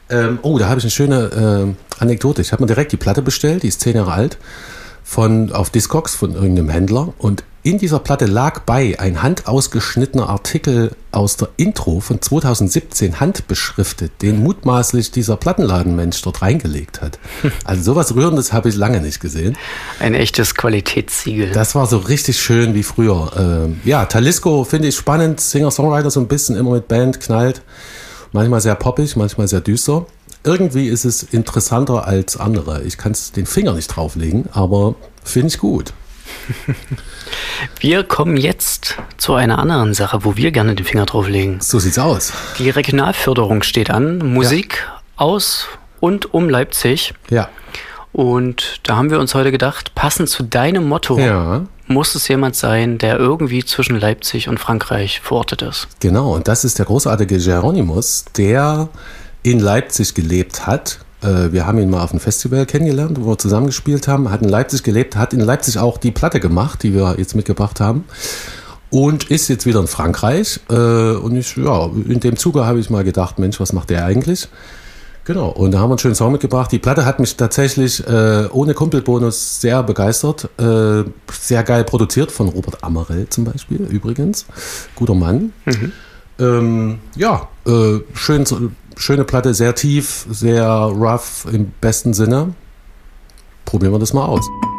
Da habe ich eine schöne Anekdote. Ich habe mir direkt die Platte bestellt, die ist 10 Jahre alt, auf Discogs von irgendeinem Händler. Und in dieser Platte lag ein handausgeschnittener Artikel aus der Intro von 2017, handbeschriftet, den mutmaßlich dieser Plattenladenmensch dort reingelegt hat. Also sowas Rührendes habe ich lange nicht gesehen. Ein echtes Qualitätssiegel. Das war so richtig schön wie früher. Talisco finde ich spannend, Singer-Songwriter so ein bisschen, immer mit Band, knallt. Manchmal sehr poppig, manchmal sehr düster. Irgendwie ist es interessanter als andere. Ich kann den Finger nicht drauflegen, aber finde ich gut. Wir kommen jetzt zu einer anderen Sache, wo wir gerne den Finger drauflegen. So sieht's aus. Die Regionalförderung steht an. Musik aus und um Leipzig. Ja. Und da haben wir uns heute gedacht, passend zu deinem Motto, muss es jemand sein, der irgendwie zwischen Leipzig und Frankreich verortet ist. Genau, und das ist der großartige Geronimus, der in Leipzig gelebt hat. Wir haben ihn mal auf einem Festival kennengelernt, wo wir zusammen gespielt haben, hat in Leipzig gelebt, hat in Leipzig auch die Platte gemacht, die wir jetzt mitgebracht haben, und ist jetzt wieder in Frankreich. In dem Zuge habe ich mal gedacht, Mensch, was macht der eigentlich? Genau, und da haben wir einen schönen Song mitgebracht. Die Platte hat mich tatsächlich ohne Kumpelbonus sehr begeistert. Sehr geil produziert von Robert Ammerell zum Beispiel, übrigens. Guter Mann. Schöne Platte, sehr tief, sehr rough im besten Sinne. Probieren wir das mal aus.